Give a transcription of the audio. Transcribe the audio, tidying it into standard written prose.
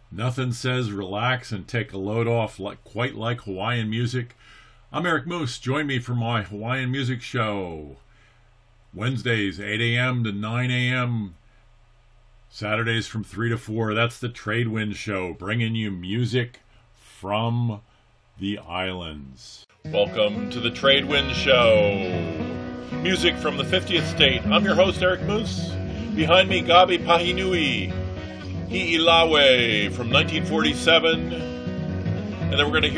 Nothing says relax and take a load off quite like Hawaiian music. I'm Eric Moose. Join me for my Hawaiian music show. Wednesdays, 8 a.m. to 9 a.m. Saturdays from 3 to 4. That's the Tradewind Show, bringing you music from the islands. Welcome to the Tradewind Show. Music from the 50th state. I'm your host, Eric Moose. Behind me, Gabi Pahinui. Hi'ilawe from 1947. And then we're going to hear